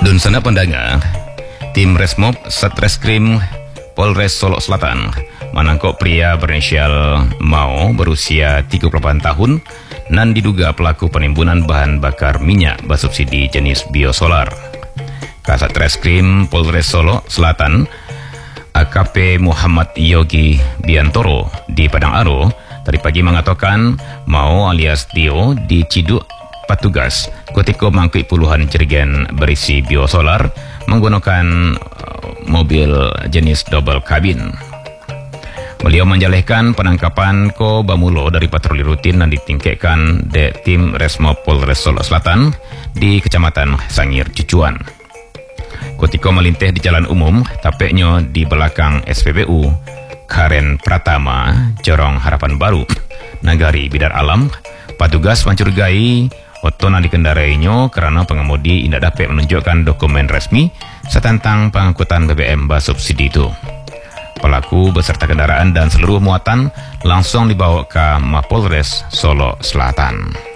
Dun sana pendengar, tim Resmob Satreskrim Polres Solok Selatan menangkap pria berinisial Mao berusia 38 tahun dan diduga pelaku penimbunan bahan bakar minyak bersubsidi jenis biosolar. Kasat Reskrim Polres Solok Selatan AKP Muhammad Yogi Biantoro di Padang Aro tadi pagi mengatakan Mao alias Tio diciduk petugas ketika mengangkut puluhan jerigen berisi biosolar menggunakan mobil jenis double kabin. Beliau menjelaskan penangkapan ko bamulo dari patroli rutin dan ditingkatkan di tim Resmob Polres Solok Selatan di Kecamatan Sangir Cucuan. Ketika melintas di jalan umum, tapeknya di belakang SPBU Karen Pratama, Jorong Harapan Baru, Nagari Bidar Alam, petugas mencurigai Otona dikendarainya karena pengemudi tidak dapat menunjukkan dokumen resmi setentang pengangkutan BBM bersubsidi itu. Pelaku beserta kendaraan dan seluruh muatan langsung dibawa ke Mapolres Solok Selatan.